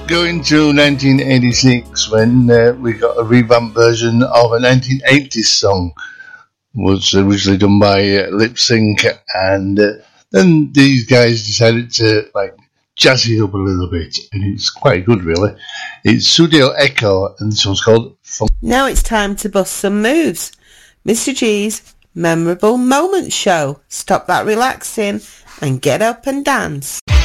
Going to 1986 when we got a revamped version of a 1980s song. Was originally done by Lip Sync, and then these guys decided to jazz it up a little bit, and it's quite good, really. It's Sudio Echo, and this one's called Funk. Now it's time to bust some moves. Mr. G's Memorable Moments Show. Stop that relaxing and get up and dance.